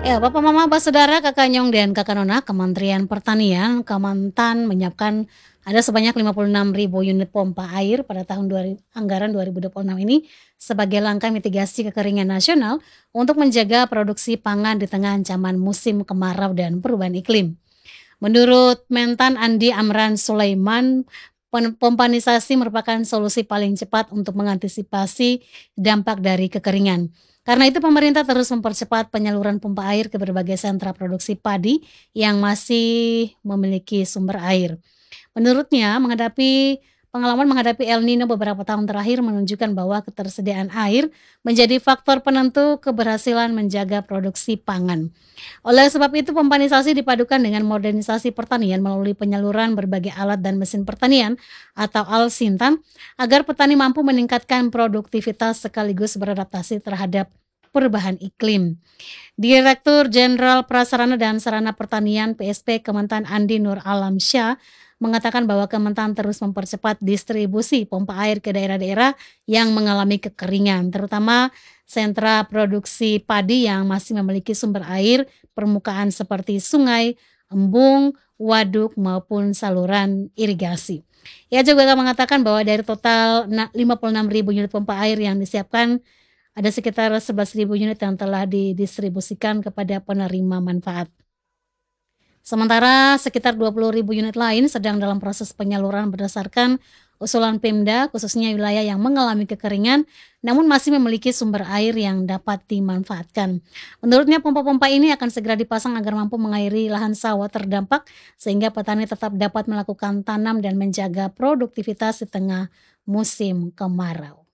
Ya, Bapak, Mama, Abah, Saudara, Kakak Nyong, dan Kakak Nona, Kementerian Pertanian, Kementan menyiapkan ada sebanyak 56.000 unit pompa air pada tahun anggaran 2026 ini sebagai langkah mitigasi kekeringan nasional untuk menjaga produksi pangan di tengah ancaman musim kemarau dan perubahan iklim. Menurut Mentan Andi Amran Sulaiman, pompanisasi merupakan solusi paling cepat untuk mengantisipasi dampak dari kekeringan. Karena itu pemerintah terus mempercepat penyaluran pompa air ke berbagai sentra produksi padi yang masih memiliki sumber air. Menurutnya, pengalaman menghadapi El Nino beberapa tahun terakhir menunjukkan bahwa ketersediaan air menjadi faktor penentu keberhasilan menjaga produksi pangan. Oleh sebab itu, pompanisasi dipadukan dengan modernisasi pertanian melalui penyaluran berbagai alat dan mesin pertanian atau Alsintan agar petani mampu meningkatkan produktivitas sekaligus beradaptasi terhadap perubahan iklim. Direktur Jenderal Prasarana dan Sarana Pertanian PSP Kementan Andi Nur Alamsyah mengatakan bahwa Kementan terus mempercepat distribusi pompa air ke daerah-daerah yang mengalami kekeringan, terutama sentra produksi padi yang masih memiliki sumber air permukaan seperti sungai, embung, waduk maupun saluran irigasi. Ia juga mengatakan bahwa dari total 56.000 unit pompa air yang disiapkan, ada sekitar 11.000 unit yang telah didistribusikan kepada penerima manfaat. Sementara sekitar 20.000 unit lain sedang dalam proses penyaluran berdasarkan usulan Pemda, khususnya wilayah yang mengalami kekeringan namun masih memiliki sumber air yang dapat dimanfaatkan. Menurutnya pompa-pompa ini akan segera dipasang agar mampu mengairi lahan sawah terdampak sehingga petani tetap dapat melakukan tanam dan menjaga produktivitas di tengah musim kemarau.